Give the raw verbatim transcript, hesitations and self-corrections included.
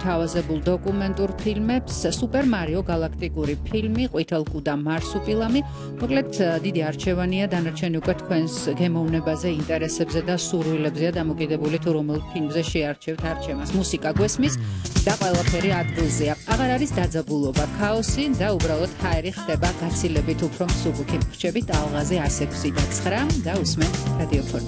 გათავაზებულ დოკუმენტურ ფილმებს, Super Mario galaktikuri ფილმი, ყვითელკუ და მარსუპილამი. მოკლედ დიდი არჩევანია, დანარჩენი უკვე თქვენს გემოვნებაზე, ინტერესებზე და სურვილებზეა დამოკიდებული თუ რომელ ფილმზე შეარჩევთ არჩევას. მუსიკა გვესმის და ყველაფერი ადგილზეა. აღარ არის დაძაბულობა, ქაოსი და უბრალოდ ჰაერი ხდება გაცილებით უფრო მსუბუქი. ვრჩებით ალღაზე ას ექვსი და ცხრა და უსმენთ რადიო